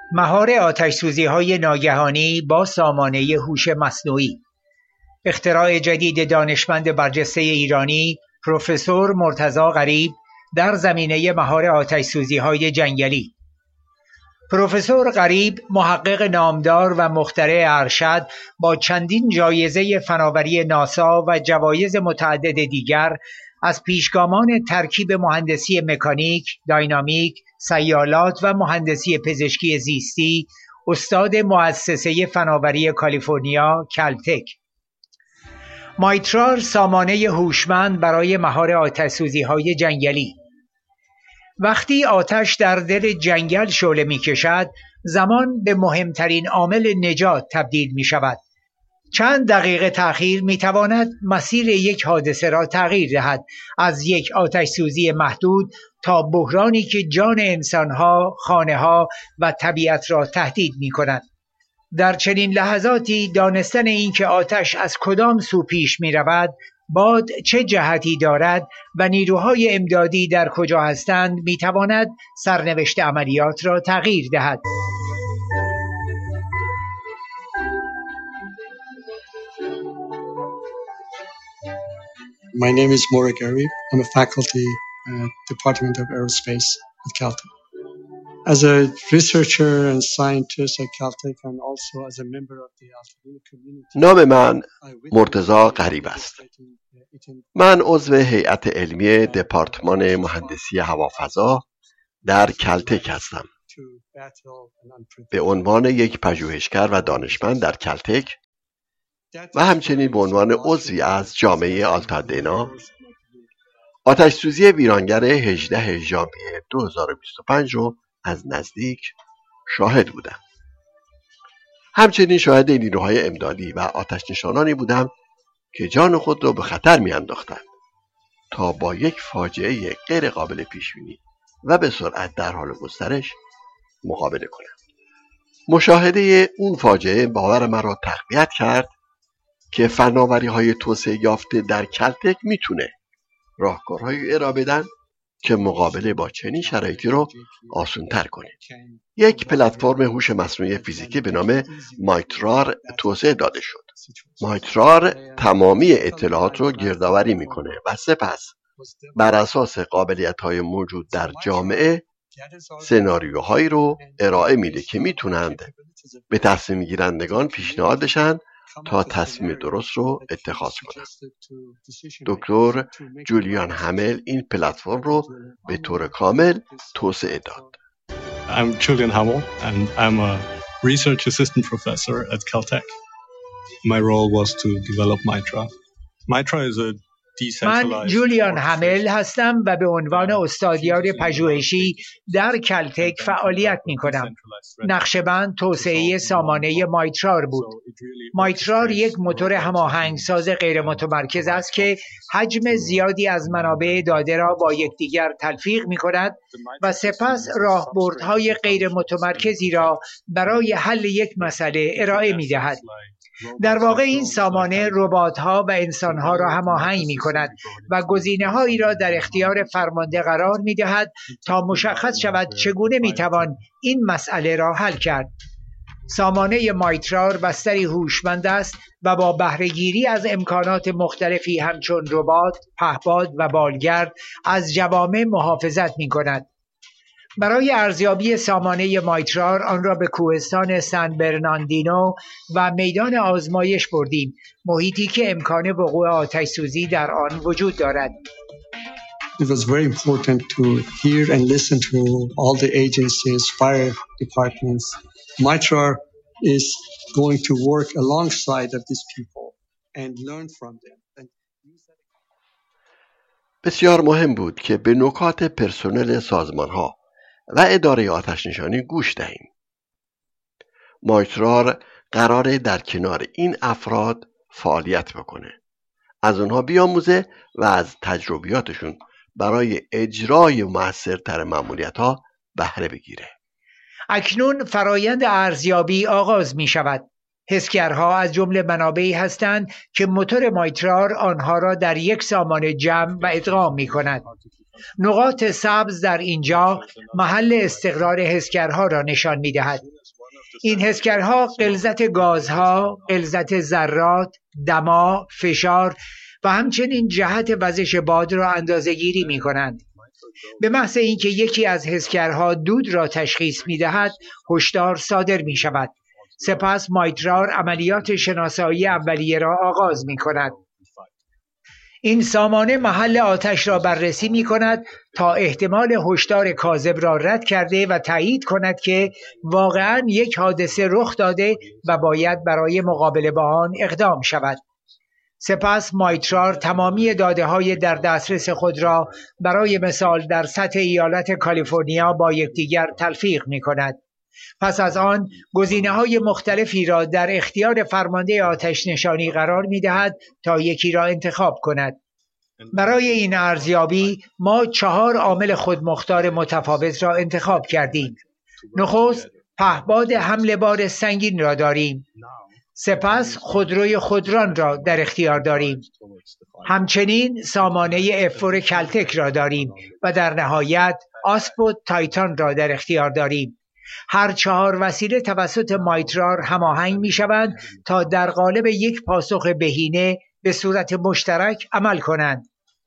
مهار آتش‌سوزی‌های ناگهانی با سامانه هوش مصنوعی، اختراع جدید دانشمند برجسته ایرانی پروفسور مرتضی غریب در زمینه مهار آتش‌سوزی‌های جنگلی. پروفسور غریب محقق نامدار و مخترع ارشد با چندین جایزه فناوری ناسا و جوایز متعدد دیگر از پیشگامان ترکیب مهندسی مکانیک، داینامیک، سیالات و مهندسی پزشکی زیستی، استاد مؤسسه فناوری کالیفرنیا کلتک. مایترار سامانه هوشمند برای مهار آتش‌سوزی‌های جنگلی. وقتی آتش در دل جنگل شعله می کشد، زمان به مهمترین عامل نجات تبدیل می شود. چند دقیقه تأخیر می تواند مسیر یک حادثه را تغییر دهد، از یک آتش سوزی محدود تا بحرانی که جان انسانها، خانه‌ها و طبیعت را تهدید می کند. در چنین لحظاتی دانستن این که آتش از کدام سو پیش می رود، باد چه جهتی دارد و نیروهای امدادی در کجا هستند می تواند سرنوشت عملیات را تغییر دهد. My name is Morag Garib. I'm a faculty at Department of Aerospace at Caltech. As a researcher and scientist at Caltech and also as a member of the Altadena community. نام من مرتضی غریب است. من عضو هیئت علمی دپارتمان مهندسی هوافضا در کلتک هستم. به عنوان یک پژوهشگر و دانشمند در کلتک و همچنین به عنوان عضوی از جامعه آلتادنا، آتش سوزی ویرانگر 18 ژانویه 2025 رو از نزدیک شاهد بودم. همچنین شاهد نیروهای امدادی و آتش نشانانی بودم که جان خود را به خطر می‌انداختند تا با یک فاجعه غیر قابل پیش‌بینی و به سرعت در حال گسترش مقابله کنند. مشاهده اون فاجعه باور من را تقویت کرد که فناوری‌های توسعه یافته در کلتک میتونه راهکارهایی ارائه بدن که مقابله با چنین شرایطی رو آسان‌تر کنه. یک پلتفرم هوش مصنوعی فیزیکی به نام مایترار توسعه داده شد. مایترار تمامی اطلاعات رو گردآوری میکنه و سپس بر اساس قابلیت‌های موجود در جامعه سناریوهایی رو ارائه میده که میتونند به تصمیم گیرندگان پیشنهاد بشن تا تصمیم درست رو اتخاذ کنند. دکتر جولیان همل این پلتفرم رو به طور کامل توسعه داد. I'm Julian Hamel and I'm a research assistant professor at Caltech. My role was to develop Mitra. Mitra is a من جولیان همل هستم و به عنوان استادیار پژوهشی در کلتک فعالیت می کنم. نقش من توسعه سامانه مایترار بود. مایترار یک موتور هماهنگساز غیر متمرکز است که حجم زیادی از منابع داده را با یکدیگر تلفیق می کند و سپس راهبردهای غیر متمرکزی را برای حل یک مسئله ارائه می دهد. در واقع این سامانه ربات‌ها و انسان‌ها را هماهنگ می‌کند و گزینه‌هایی را در اختیار فرمانده قرار می‌دهد تا مشخص شود چگونه می‌توان این مسئله را حل کرد. سامانه مایترار بستری هوشمند است و با بهره‌گیری از امکانات مختلفی همچون ربات، پهپاد و بالگرد از جوامع محافظت می‌کند. برای ارزیابی سامانه مایترار آن را به کوهستان سن برناردینو و میدان آزمایش بردیم، محیطی که امکان وقوع آتش سوزی در آن وجود دارد. It was very important to hear and listen to all the agencies, fire departments. Mitra is going to work alongside of these people and learn from them. بسیار مهم بود که به نکات پرسنل سازمان‌ها و اداره آتش نشانی گوش دهیم. مایترار قراره در کنار این افراد فعالیت بکنه، از اونها بیاموزه و از تجربیاتشون برای اجرای مؤثرتر مأموریت‌ها بهره بگیره. اکنون فرایند ارزیابی آغاز می شود. حسگرها از جمله منابعی هستند که موتور مایترار آنها را در یک سامانه جمع و ادغام می کند. نقاط سبز در اینجا محل استقرار حسگرها را نشان می دهد. این حسگرها غلظت گازها، غلظت ذرات، دما، فشار و همچنین جهت وزش باد را اندازه‌گیری می‌کنند. به محض اینکه یکی از حسگرها دود را تشخیص می‌دهد، هشدار صادر می‌شود. سپس مایترار عملیات شناسایی اولیه را آغاز می‌کند. این سامانه محل آتش را بررسی می‌کند تا احتمال هشدار کاذب را رد کرده و تایید کند که واقعاً یک حادثه رخ داده و باید برای مقابله با آن اقدام شود. سپس مایترار تمامی داده‌های در دسترس خود را برای مثال در سطح ایالت کالیفرنیا با یکدیگر تلفیق می‌کند. پس از آن گزینه‌های مختلفی را در اختیار فرمانده آتش نشانی قرار می‌دهد تا یکی را انتخاب کند. برای این ارزیابی ما 4 عامل خودمختار متفاوت را انتخاب کردیم. نخست پهپاد حمل بار سنگین را داریم. سپس خودروی خودران را در اختیار داریم. همچنین سامانه افور کلتک را داریم و در نهایت آسپ و تایتان را در اختیار داریم. هر 4 وسیله توسط مایترار هماهنگ می شوند تا در قالب یک پاسخ بهینه به صورت مشترک عمل کنند.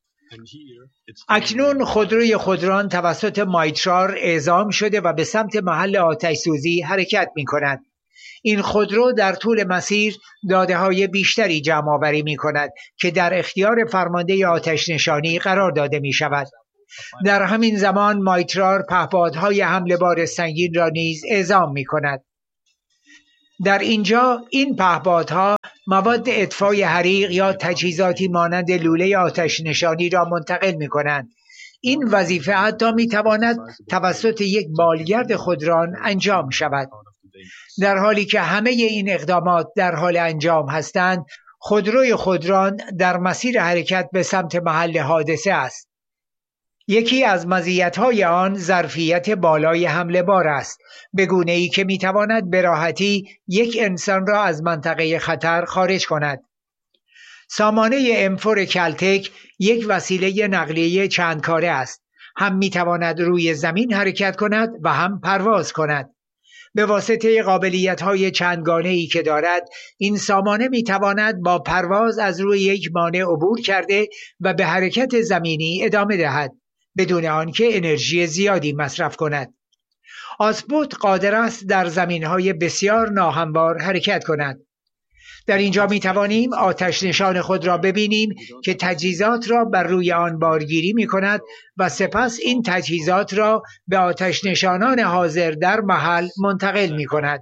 اکنون خودروی خودران توسط مایترار اعزام شده و به سمت محل آتش سوزی حرکت می کند. این خودرو در طول مسیر داده‌های بیشتری جمع آوری می کند که در اختیار فرمانده آتش نشانی قرار داده می شود. در همین زمان مایترار پهپادهای حمل بار سنگین را نیز اعزام می کند. در اینجا این پهپادها مواد اطفای حریق یا تجهیزاتی مانند لوله آتش نشانی را منتقل می کنند. این وظیفه حتی می تواند توسط یک بالگرد خودران انجام شود. در حالی که همه این اقدامات در حال انجام هستند، خودروی خودران در مسیر حرکت به سمت محل حادثه است. یکی از مزیت‌های آن ظرفیت بالای حمل بار است، به گونه‌ای که می‌تواند به راحتی یک انسان را از منطقه خطر خارج کند. سامانه امفور کلتک یک وسیله نقلیه چند کاره است. هم می‌تواند روی زمین حرکت کند و هم پرواز کند. به واسطه قابلیت‌های چندگانه‌ای که دارد، این سامانه می‌تواند با پرواز از روی یک مانع عبور کرده و به حرکت زمینی ادامه دهد، بدون آنکه انرژی زیادی مصرف کند. آسپوت قادر است در زمین‌های بسیار ناهموار حرکت کند. در اینجا می توانیم آتش نشان خود را ببینیم که تجهیزات را بر روی آن بارگیری می کند و سپس این تجهیزات را به آتش نشانان حاضر در محل منتقل می کند.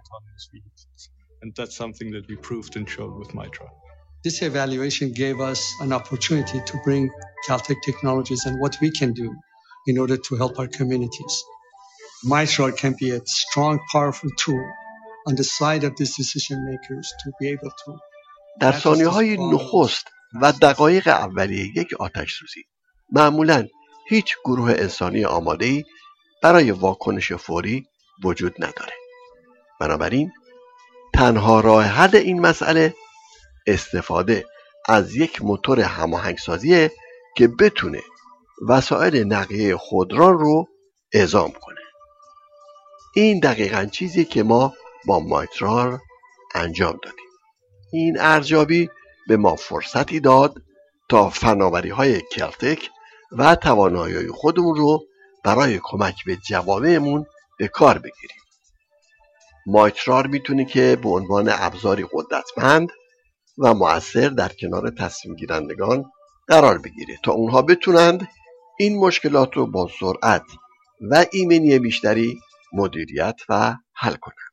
This evaluation gave us an opportunity to bring Caltech technologies and what we can do in order to help our communities. Mitral can be a strong, powerful tool on the side of these decision makers to be able to. در ثانیه‌های نخست و دقایق اولیه یک آتش سوزی معمولاً هیچ گروه انسانی آماده‌ای برای واکنش فوری وجود نداره. بنابراین تنها راه حل این مسئله استفاده از یک موتور هماهنگسازیه که بتونه وسایل نقلیه خودران رو اعزام کنه. این دقیقاً چیزی که ما با مایترار انجام دادیم. این ارزیابی به ما فرصتی داد تا فناوری‌های کلتک و توانایی خودمون رو برای کمک به جوامعمون به کار بگیریم. مایترار میتونه که به عنوان ابزاری قدرتمند و مؤثر در کنار تصمیم گیرندگان قرار بگیره تا اونها بتونند این مشکلات رو با سرعت و ایمنی بیشتری مدیریت و حل کنند.